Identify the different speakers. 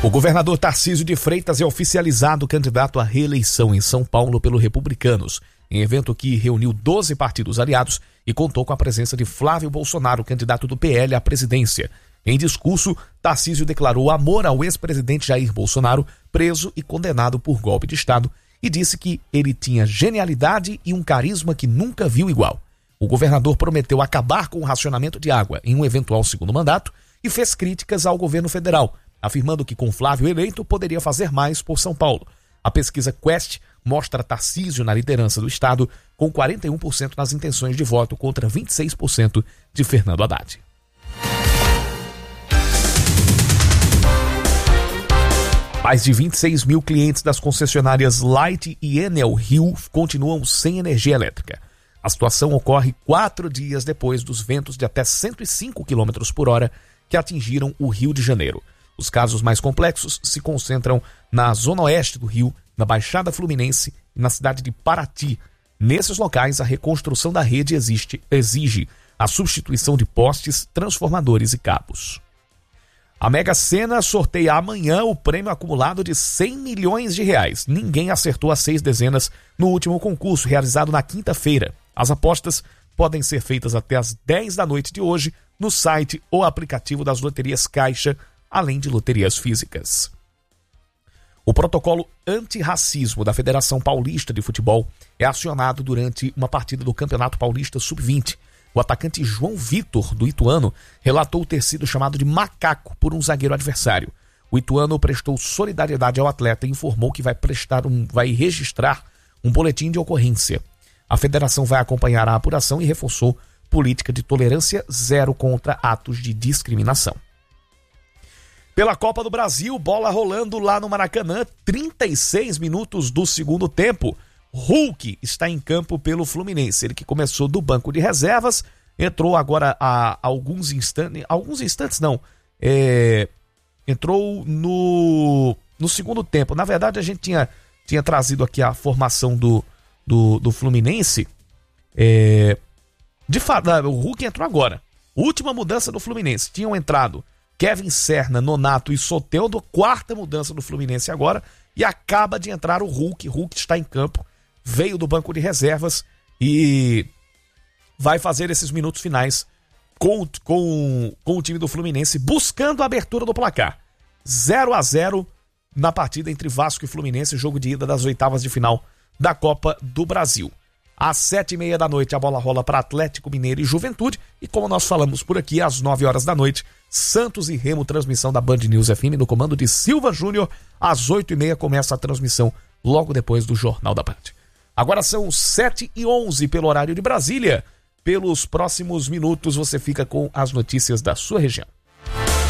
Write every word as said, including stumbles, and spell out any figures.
Speaker 1: O governador Tarcísio de Freitas é oficializado candidato à reeleição em São Paulo pelo Republicanos, em evento que reuniu doze partidos aliados e contou com a presença de Flávio Bolsonaro, candidato do P L à presidência. Em discurso, Tarcísio declarou amor ao ex-presidente Jair Bolsonaro, preso e condenado por golpe de Estado, e disse que ele tinha genialidade e um carisma que nunca viu igual. O governador prometeu acabar com o racionamento de água em um eventual segundo mandato e fez críticas ao governo federal, afirmando que com Flávio eleito poderia fazer mais por São Paulo. A pesquisa Quest mostra Tarcísio na liderança do estado com quarenta e um por cento nas intenções de voto contra vinte e seis por cento de Fernando Haddad. Mais de vinte e seis mil clientes das concessionárias Light e Enel Rio continuam sem energia elétrica. A situação ocorre quatro dias depois dos ventos de até cento e cinco quilômetros por hora que atingiram o Rio de Janeiro. Os casos mais complexos se concentram na zona oeste do Rio, na Baixada Fluminense e na cidade de Paraty. Nesses locais, a reconstrução da rede existe, exige a substituição de postes, transformadores e cabos. A Mega Sena sorteia amanhã o prêmio acumulado de cem milhões de reais. Ninguém acertou as seis dezenas no último concurso, realizado na quinta-feira. As apostas podem ser feitas até às dez da noite de hoje no site ou aplicativo das loterias Caixa, além de loterias físicas. O protocolo antirracismo da Federação Paulista de Futebol é acionado durante uma partida do Campeonato Paulista sub vinte. O atacante João Vitor, do Ituano, relatou ter sido chamado de macaco por um zagueiro adversário. O Ituano prestou solidariedade ao atleta e informou que vai, prestar um, vai registrar um boletim de ocorrência. A federação vai acompanhar a apuração e reforçou política de tolerância zero contra atos de discriminação. Pela Copa do Brasil, bola rolando lá no Maracanã, trinta e seis minutos do segundo tempo. Hulk está em campo pelo Fluminense. Ele que começou do banco de reservas, entrou agora há alguns instantes, alguns instantes não, é, entrou no, no segundo tempo. Na verdade, a gente tinha, tinha trazido aqui a formação do, do, do Fluminense. É, de fato, o Hulk entrou agora. Última mudança do Fluminense. Tinham entrado Kevin Serna, Nonato e Soteldo, quarta mudança do Fluminense agora, e acaba de entrar o Hulk. Hulk está em campo, veio do banco de reservas e vai fazer esses minutos finais com, com, com o time do Fluminense, buscando a abertura do placar. zero a zero na partida entre Vasco e Fluminense, jogo de ida das oitavas de final da Copa do Brasil. Às sete e meia da noite a bola rola para Atlético Mineiro e Juventude, e como nós falamos por aqui, às nove horas da noite, Santos e Remo, transmissão da Band News F M no comando de Silva Júnior. Às oito e meia começa a transmissão logo depois do Jornal da Band. Agora são sete e onze pelo horário de Brasília. Pelos próximos minutos você fica com as notícias da sua região.